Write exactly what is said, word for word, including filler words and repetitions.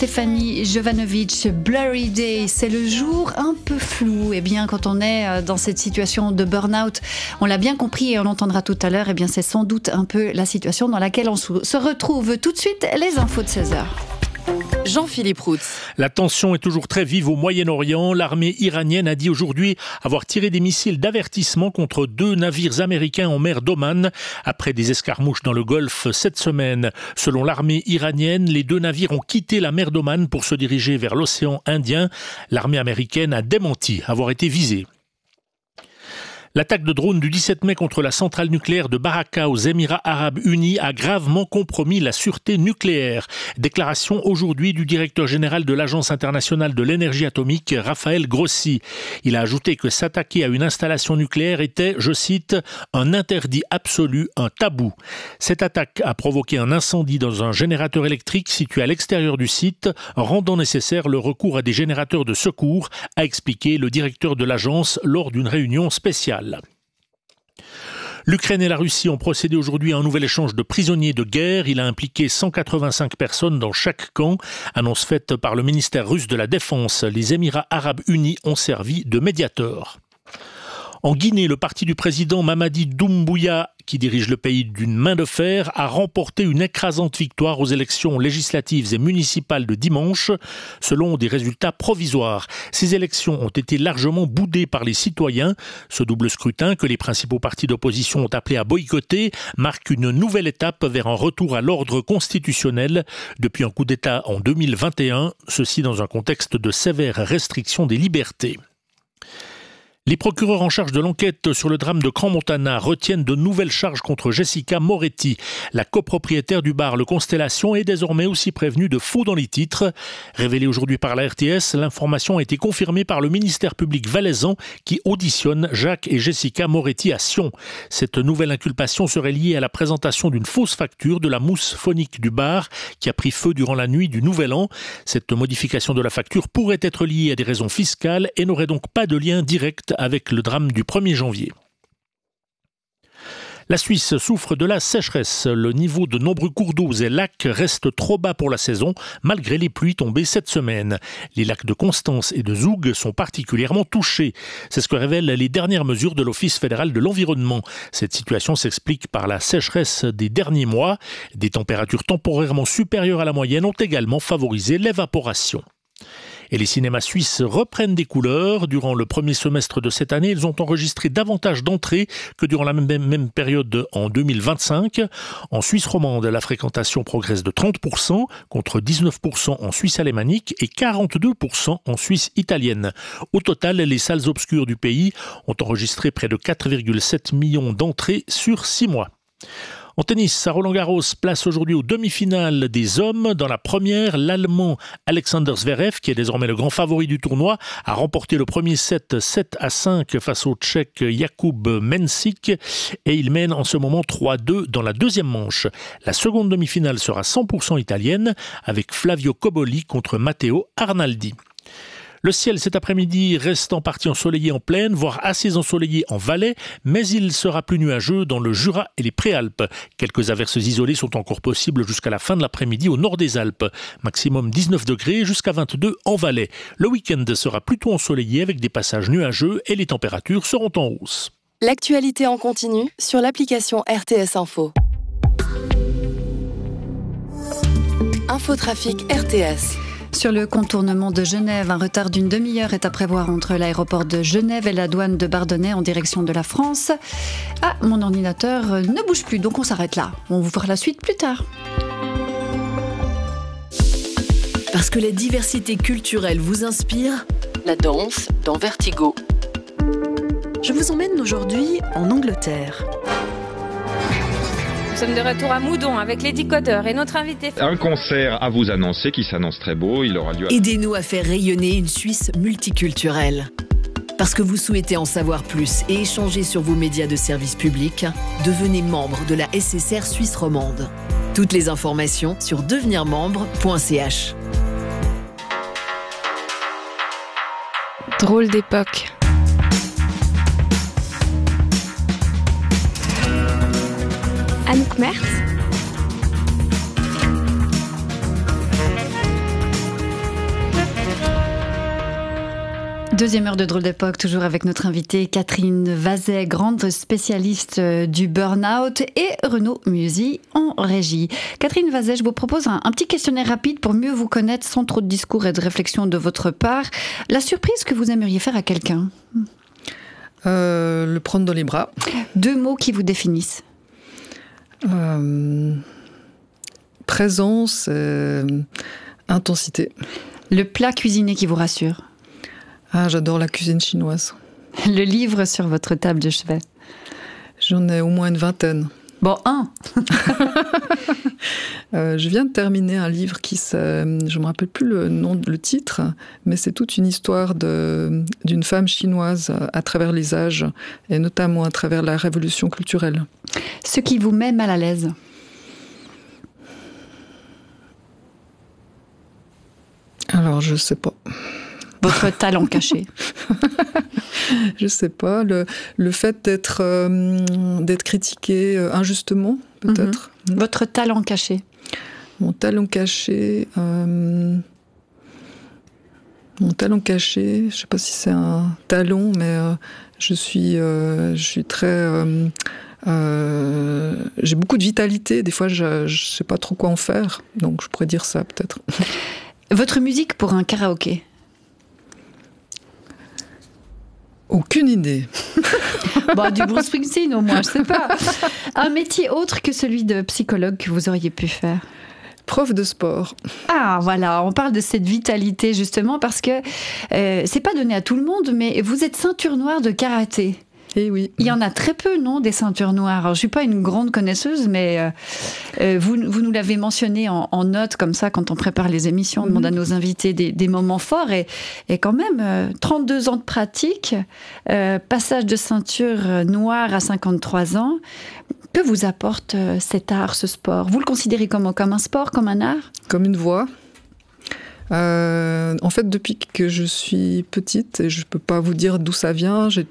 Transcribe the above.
Stéphanie Jovanovic, Blurry Day, c'est le jour un peu flou. Eh bien, quand on est dans cette situation de burn-out, on l'a bien compris et on l'entendra tout à l'heure, eh bien, c'est sans doute un peu la situation dans laquelle on se retrouve. Tout de suite, les infos de seize heures. Jean-Philippe Roux. La tension est toujours très vive au Moyen-Orient. L'armée iranienne a dit aujourd'hui avoir tiré des missiles d'avertissement contre deux navires américains en mer d'Oman après des escarmouches dans le Golfe cette semaine. Selon l'armée iranienne, les deux navires ont quitté la mer d'Oman pour se diriger vers l'océan Indien. L'armée américaine a démenti avoir été visée. L'attaque de drone du dix-sept mai contre la centrale nucléaire de Baraka aux Émirats arabes unis a gravement compromis la sûreté nucléaire. Déclaration aujourd'hui du directeur général de l'Agence internationale de l'énergie atomique, Raphaël Grossi. Il a ajouté que s'attaquer à une installation nucléaire était, je cite, un interdit absolu, un tabou. Cette attaque a provoqué un incendie dans un générateur électrique situé à l'extérieur du site, rendant nécessaire le recours à des générateurs de secours, a expliqué le directeur de l'agence lors d'une réunion spéciale. L'Ukraine et la Russie ont procédé aujourd'hui à un nouvel échange de prisonniers de guerre. Il a impliqué cent quatre-vingt-cinq personnes dans chaque camp. Annonce faite par le ministère russe de la Défense. Les Émirats arabes unis ont servi de médiateurs. En Guinée, le parti du président Mamadi Doumbouya, qui dirige le pays d'une main de fer, a remporté une écrasante victoire aux élections législatives et municipales de dimanche, selon des résultats provisoires. Ces élections ont été largement boudées par les citoyens. Ce double scrutin, que les principaux partis d'opposition ont appelé à boycotter, marque une nouvelle étape vers un retour à l'ordre constitutionnel depuis un coup d'État en deux mille vingt et un, ceci dans un contexte de sévères restrictions des libertés. Les procureurs en charge de l'enquête sur le drame de Crans-Montana retiennent de nouvelles charges contre Jessica Moretti. La copropriétaire du bar Le Constellation est désormais aussi prévenue de faux dans les titres. Révélée aujourd'hui par la R T S, l'information a été confirmée par le ministère public valaisan qui auditionne Jacques et Jessica Moretti à Sion. Cette nouvelle inculpation serait liée à la présentation d'une fausse facture de la mousse phonique du bar qui a pris feu durant la nuit du Nouvel An. Cette modification de la facture pourrait être liée à des raisons fiscales et n'aurait donc pas de lien direct avec le drame du premier janvier. La Suisse souffre de la sécheresse. Le niveau de nombreux cours d'eau et lacs reste trop bas pour la saison, malgré les pluies tombées cette semaine. Les lacs de Constance et de Zoug sont particulièrement touchés. C'est ce que révèlent les dernières mesures de l'Office fédéral de l'environnement. Cette situation s'explique par la sécheresse des derniers mois. Des températures temporairement supérieures à la moyenne ont également favorisé l'évaporation. Et les cinémas suisses reprennent des couleurs. Durant le premier semestre de cette année, ils ont enregistré davantage d'entrées que durant la même, même période en deux mille vingt-cinq. En Suisse romande, la fréquentation progresse de trente pour cent contre dix-neuf pour cent en Suisse alémanique et quarante-deux pour cent en Suisse italienne. Au total, les salles obscures du pays ont enregistré près de quatre virgule sept millions d'entrées sur six mois. En tennis, à Roland-Garros, place aujourd'hui aux demi-finales des hommes. Dans la première, l'Allemand Alexander Zverev, qui est désormais le grand favori du tournoi, a remporté le premier set sept à cinq face au Tchèque Jakub Mensik et il mène en ce moment trois deux dans la deuxième manche. La seconde demi-finale sera cent pour cent italienne avec Flavio Cobolli contre Matteo Arnaldi. Le ciel cet après-midi reste en partie ensoleillé en plaine, voire assez ensoleillé en Valais, mais il sera plus nuageux dans le Jura et les Préalpes. Quelques averses isolées sont encore possibles jusqu'à la fin de l'après-midi au nord des Alpes. Maximum dix-neuf degrés jusqu'à vingt-deux en Valais. Le week-end sera plutôt ensoleillé avec des passages nuageux et les températures seront en hausse. L'actualité en continu sur l'application R T S Info. Infotrafic R T S. Sur le contournement de Genève, un retard d'une demi-heure est à prévoir entre l'aéroport de Genève et la douane de Bardonnay en direction de la France. Ah, mon ordinateur ne bouge plus, donc on s'arrête là. On vous fera la suite plus tard. Parce que la diversité culturelle vous inspire, La danse dans Vertigo. je vous emmène aujourd'hui en Angleterre. Nous sommes de retour à Moudon avec les décodeurs et notre invité. Un concert à vous annoncer qui s'annonce très beau. Il aura lieu à... Aidez-nous à faire rayonner une Suisse multiculturelle. Parce que vous souhaitez en savoir plus et échanger sur vos médias de service public, devenez membre de la S S R Suisse romande. Toutes les informations sur devenir membre point c h. Drôle d'époque. Anouk Mertz. Deuxième heure de Drôle d'époque, toujours avec notre invitée Catherine Vazet, grande spécialiste du burn-out, et Renaud Musy en régie. Catherine Vazet, je vous propose un, un petit questionnaire rapide pour mieux vous connaître sans trop de discours et de réflexion de votre part. La surprise que vous aimeriez faire à quelqu'un ? euh, Le prendre dans les bras. Deux mots qui vous définissent. Euh, présence, euh, intensité. Le plat cuisiné qui vous rassure. Ah, j'adore la cuisine chinoise. Le livre sur votre table de chevet. J'en ai au moins une vingtaine. Bon, un. euh, Je viens de terminer un livre qui, je ne me rappelle plus le nom, le titre, mais c'est toute une histoire de, d'une femme chinoise à travers les âges, et notamment à travers la révolution culturelle. Ce qui vous met mal à l'aise. Alors, je ne sais pas. Votre talent caché. Je sais pas, le, le fait d'être, euh, d'être critiqué euh, injustement, peut-être. Mm-hmm. Votre talent caché. Mon talent caché... Euh, mon talent caché, je sais pas si c'est un talent, mais euh, je suis, euh, je suis très... Euh, euh, j'ai beaucoup de vitalité, des fois je, je sais pas trop quoi en faire, donc je pourrais dire ça, peut-être. Votre musique pour un karaoké. Aucune idée. Bah, du Bruce Springsteen au moins, je sais pas. Un métier autre que celui de psychologue que vous auriez pu faire. Prof de sport. Ah, voilà, on parle de cette vitalité justement parce que euh, c'est pas donné à tout le monde, mais vous êtes ceinture noire de karaté. Eh oui. Il y en a très peu, non, des ceintures noires. Alors, je suis pas une grande connaisseuse, mais euh, euh, vous, vous nous l'avez mentionné en, en note comme ça quand on prépare les émissions. On demande à nos invités des, des moments forts et, et quand même euh, trente-deux ans de pratique, euh, passage de ceinture noire à cinquante-trois ans. Que vous apporte euh, cet art, ce sport ? Vous le considérez comment ? Comme un sport, comme un art ? Comme une voix. Euh, en fait, depuis que je suis petite, et je ne peux pas vous dire d'où ça vient, j'ai